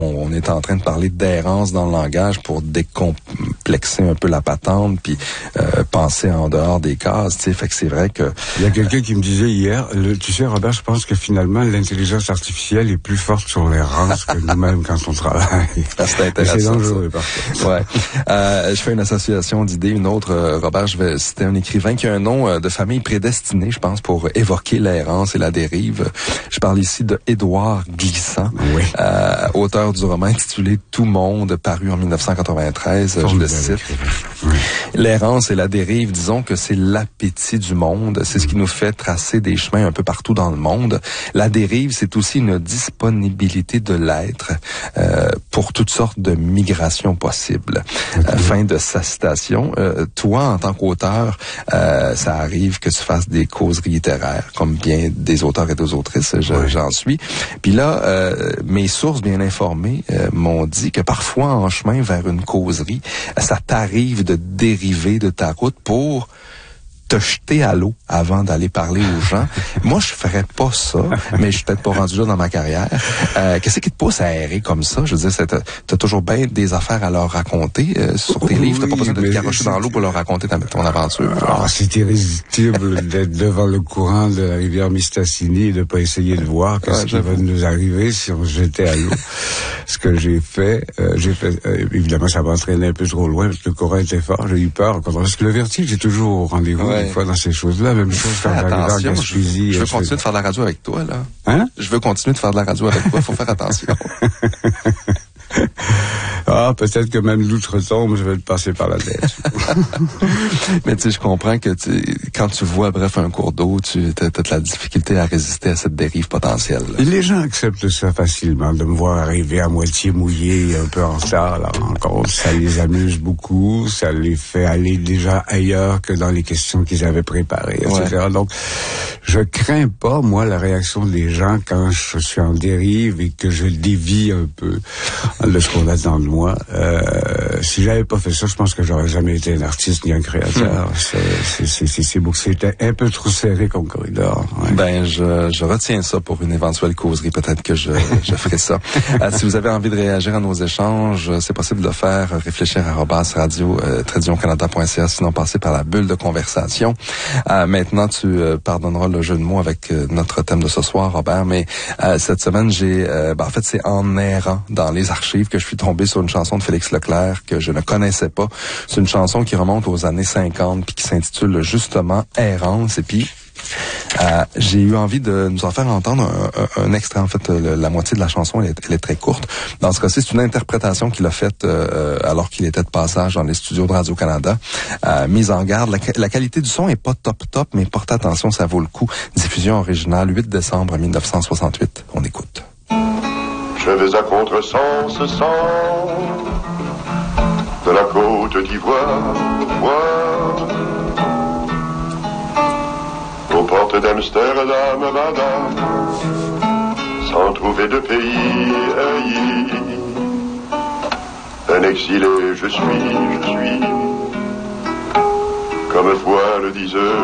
On est en train de parler d'errance dans le langage pour décomplexer un peu la patente, puis penser en dehors des cases, tu sais. Fait que c'est vrai que... Il y a quelqu'un qui me disait hier, tu sais, Robert, je pense que finalement, l'intelligence artificielle est plus forte sur l'errance que nous-mêmes quand on travaille. C'est intéressant. C'est dangereux, parfois. Ouais. Je fais une association d'idées. Une autre, Robert, je vais citer un écrivain qui a un nom de famille prédestiné, je pense, pour évoquer l'errance et la dérive. Je parle ici de Édouard Glissant, oui. Auteur du roman intitulé Tout monde, paru en 1993. Je le cite. Oui. L'errance et la dérive, disons que c'est l'appétit du monde. C'est ce qui nous fait tracer des chemins un peu partout dans le monde. La dérive, c'est aussi une disponibilité de l'être pour toutes sortes de migrations possibles. Fin de sa citation. Toi, en tant qu'auteur, ça arrive que tu fasses des causeries littéraires, comme bien des auteurs et des autrices, j'en suis. Puis là, mes sources bien informées m'ont dit que parfois, en chemin vers une causerie, ça t'arrive de dériver de ta route pour te jeter à l'eau avant d'aller parler aux gens. Moi, je ferais pas ça, mais je suis peut-être pas rendu là dans ma carrière. Qu'est-ce qui te pousse à errer comme ça? Je veux dire, t'as toujours bien des affaires à leur raconter sur tes livres. T'as pas besoin de te garocher dans l'eau pour leur raconter ton aventure. C'est irrésistible d'être devant le courant de la rivière Mistassini et de pas essayer de voir qu'est-ce qui va nous arriver si on se jetait à l'eau. Ce que j'ai fait, évidemment, ça m'a entraîné un peu trop loin parce que le courant était fort. J'ai eu peur. Parce que le vertige est toujours au rendez-vous. Une fois dans ces choses-là, même chose quand j'arrive en Gaspésie. Je veux continuer de faire de la radio avec toi, là. Hein? Je veux continuer de faire de la radio avec toi, faut faire attention. Peut-être que même l'outre-tombe, je vais le passer par la tête. Mais tu sais, je comprends que quand tu vois, un cours d'eau, tu as de la difficulté à résister à cette dérive potentielle. Là. Et les gens acceptent ça facilement, de me voir arriver à moitié mouillé, un peu en retard à la rencontre. Ça les amuse beaucoup, ça les fait aller déjà ailleurs que dans les questions qu'ils avaient préparées, etc. Ouais. Donc, je crains pas, moi, la réaction des gens quand je suis en dérive et que je dévie un peu de ce qu'on attend de moi. Si j'avais pas fait ça, je pense que j'aurais jamais été un artiste ni un créateur. C'était un peu trop serré comme corridor. Ouais. Ben, je retiens ça pour une éventuelle causerie. Peut-être que je ferai ça. Si vous avez envie de réagir à nos échanges, c'est possible de le faire. Réfléchir à @radio-canada.ca, sinon passer par la bulle de conversation. Maintenant, tu pardonneras le jeu de mots avec notre thème de ce soir, Robert, mais cette semaine, en fait, c'est en errant dans les archives que je suis tombé sur une chanson de Félix Leclerc que je ne connaissais pas. C'est une chanson qui remonte aux années 50 puis qui s'intitule justement Errance. Et puis j'ai eu envie de nous en faire entendre un extrait. En fait, la moitié de la chanson, elle est très courte. Dans ce cas-ci, c'est une interprétation qu'il a faite alors qu'il était de passage dans les studios de Radio-Canada. Mise en garde, la qualité du son est pas top, mais portez attention, ça vaut le coup. Diffusion originale, 8 décembre 1968. On écoute. Je vais à contresens de la Côte d'Ivoire, aux portes d'Amsterdam, madame, sans trouver de pays haï. Un exilé, je suis, comme foi le disent